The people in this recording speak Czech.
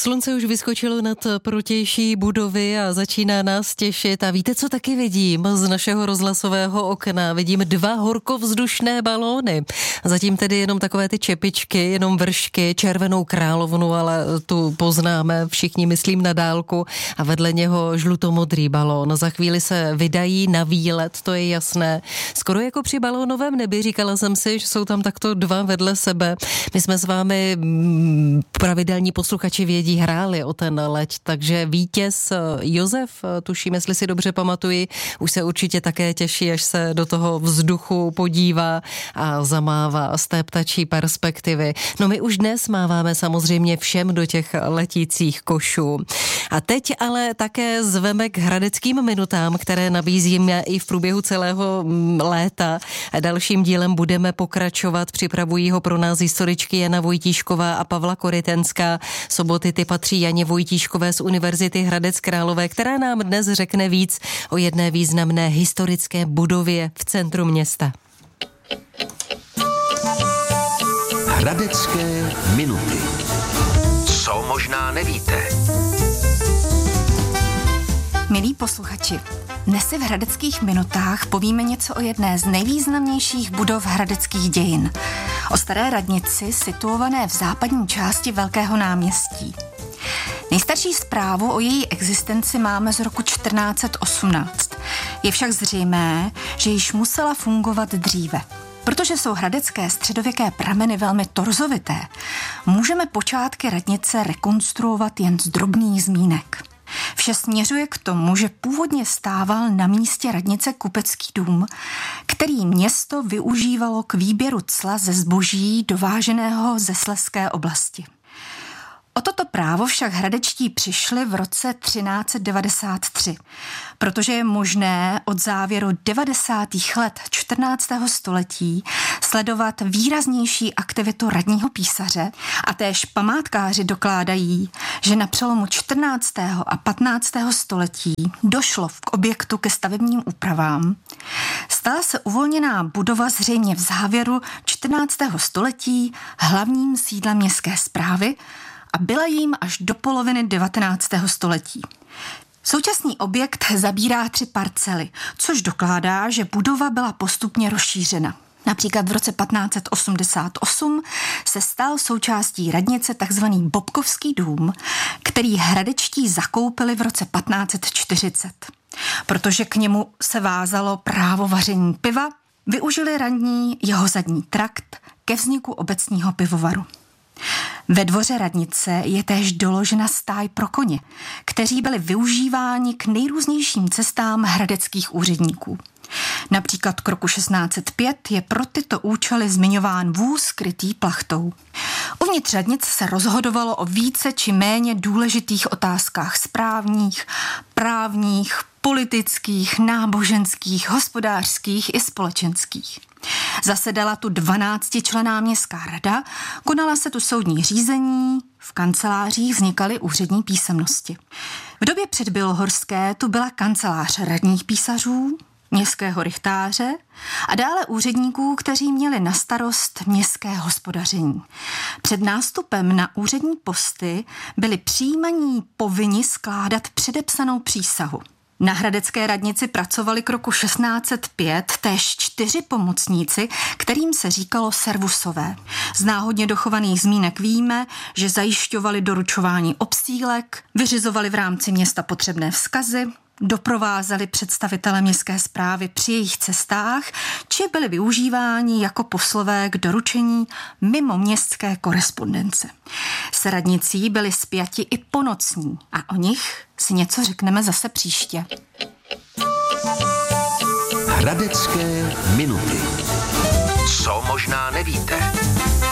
Slunce už vyskočilo nad protější budovy a začíná nás těšit. A víte, co taky vidím z našeho rozhlasového okna? Vidím 2 horkovzdušné balóny. Zatím tedy jenom takové ty čepičky, jenom vršky, červenou královnu, ale tu poznáme všichni, myslím, na dálku. A vedle něho žlutomodrý balón. Za chvíli se vydají na výlet, to je jasné. Skoro jako při balónovém nebi, říkala jsem si, že jsou tam takto 2 vedle sebe. My jsme s vámi pravidelní posluchači vědí, hráli o ten leť, takže vítěz Josef, tuším, jestli si dobře pamatuji, už se určitě také těší, až se do toho vzduchu podívá a zamává z té ptačí perspektivy. No my už dnes máváme samozřejmě všem do těch letících košů. A teď ale také zveme k hradeckým minutám, které nabízíme i v průběhu celého léta. Dalším dílem budeme pokračovat, připravují ho pro nás historičky Jana Vojtíšková a Pavla Korytenská. Soboty ty patří Janě Vojtíškové z Univerzity Hradec Králové, která nám dnes řekne víc o jedné významné historické budově v centru města. Hradecké minuty. Co možná nevíte? Milí posluchači, dnes si v Hradeckých minutách povíme něco o jedné z nejvýznamnějších budov hradeckých dějin. O staré radnici situované v západní části Velkého náměstí. Nejstarší zprávu o její existenci máme z roku 1418. Je však zřejmé, že již musela fungovat dříve. Protože jsou hradecké středověké prameny velmi torzovité, můžeme počátky radnice rekonstruovat jen z drobných zmínek. Vše směřuje k tomu, že původně stával na místě radnice kupecký dům, který město využívalo k výběru cla ze zboží dováženého ze Slezské oblasti. O toto právo však hradečtí přišli v roce 1393, protože je možné od závěru 90. let 14. století sledovat výraznější aktivitu radního písaře a též památkáři dokládají, že na přelomu 14. a 15. století došlo k objektu ke stavebním úpravám. Stala se uvolněná budova zřejmě v závěru 14. století hlavním sídlem městské správy a byla jím až do poloviny 19. století. Současný objekt zabírá 3 parcely, což dokládá, že budova byla postupně rozšířena. Například v roce 1588 se stal součástí radnice takzvaný Bobkovský dům, který hradečtí zakoupili v roce 1540. Protože k němu se vázalo právo vaření piva, využili radní jeho zadní trakt ke vzniku obecního pivovaru. Ve dvoře radnice je též doložena stáj pro koně, kteří byli využíváni k nejrůznějším cestám hradeckých úředníků. Například k roku 1605 je pro tyto účely zmiňován vůz krytý plachtou. Uvnitř radnice se rozhodovalo o více či méně důležitých otázkách správních, právních, politických, náboženských, hospodářských i společenských. Zasedala tu 12členná městská rada, konala se tu soudní řízení, v kancelářích vznikaly úřední písemnosti. V době předbělohorské tu byla kancelář radních písařů, městského rychtáře a dále úředníků, kteří měli na starost městské hospodaření. Před nástupem na úřední posty byli přijímaní povinni skládat předepsanou přísahu. Na hradecké radnici pracovali k roku 1605 též 4 pomocníci, kterým se říkalo servusové. Z náhodně dochovaných zmínek víme, že zajišťovali doručování obsílek, vyřizovali v rámci města potřebné vzkazy, doprovázeli představitele městské správy při jejich cestách, či byli využíváni jako poslové k doručení mimo městské korespondence. S radnicí byli spjati i ponocní a o nich si něco řekneme zase příště. Hradecké minuty. Co možná nevíte?